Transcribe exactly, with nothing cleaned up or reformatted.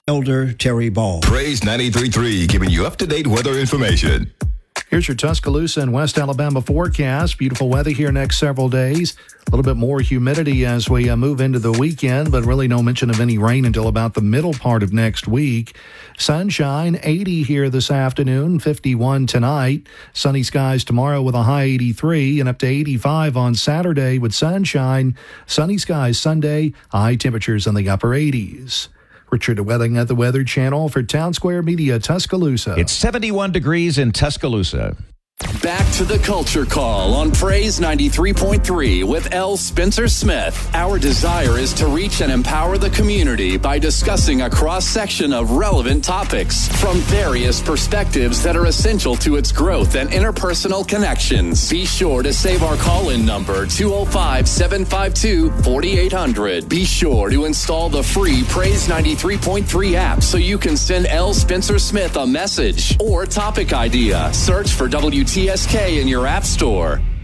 Elder Terry Ball. Praise ninety-three point three, giving you up-to-date weather information. Here's your Tuscaloosa and West Alabama forecast. Beautiful weather here next several days. A little bit more humidity as we uh, move into the weekend, but really no mention of any rain until about the middle part of next week. Sunshine, eighty here this afternoon, fifty-one tonight. Sunny skies tomorrow with a high eighty-three and up to eighty-five on Saturday with sunshine. Sunny skies Sunday, high temperatures in the upper eighties. Richard Wedding at the Weather Channel for Town Square Media, Tuscaloosa. It's seventy-one degrees in Tuscaloosa. Back to the Culture Call on Praise ninety-three point three with L. Spencer Smith. Our desire is to reach and empower the community by discussing a cross-section of relevant topics from various perspectives that are essential to its growth and interpersonal connections. Be sure to save our call-in number, two oh five, seven five two, four eight zero zero. Be sure to install the free Praise ninety-three point three app so you can send L. Spencer Smith a message or topic idea. Search for W T S K in your app store.